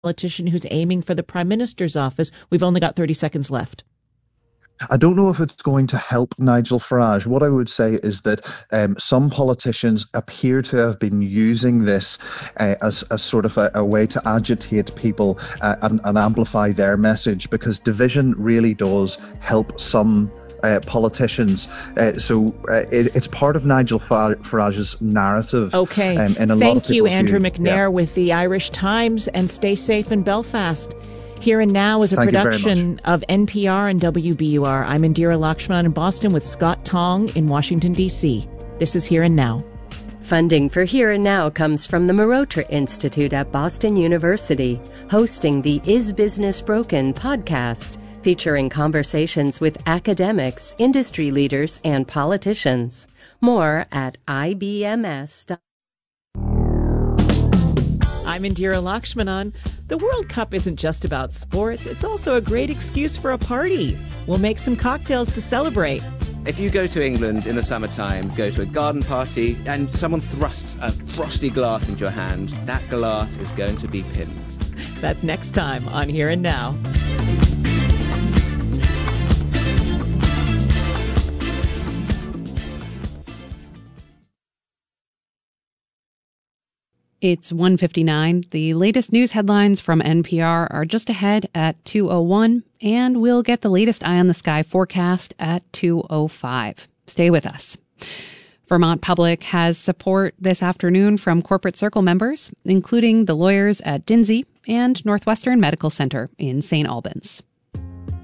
politician who's aiming for the Prime Minister's office. We've only got 30 seconds left. I don't know if it's going to help Nigel Farage. What I would say is that some politicians appear to have been using this as sort of a way to agitate people and amplify their message, because division really does help some politicians. So it's part of Nigel Farage's narrative. Okay. Thank you, Andrew McNair with the Irish Times, and stay safe in Belfast. Here and Now is a production of NPR and WBUR. I'm Indira Lakshman in Boston with Scott Tong in Washington, D.C. This is Here and Now. Funding for Here and Now comes from the Marotra Institute at Boston University, hosting the Is Business Broken podcast, featuring conversations with academics, industry leaders, and politicians. More at ibms.com. I'm Indira Lakshmanan. The World Cup isn't just about sports. It's also a great excuse for a party. We'll make some cocktails to celebrate. If you go to England in the summertime, go to a garden party, and someone thrusts a frosty glass into your hand, that glass is going to be pinned. That's next time on Here and Now. It's 1:59. The latest news headlines from NPR are just ahead at 2:01, and we'll get the latest Eye on the Sky forecast at 2:05. Stay with us. Vermont Public has support this afternoon from Corporate Circle members, including the lawyers at Dindsey and Northwestern Medical Center in St. Albans.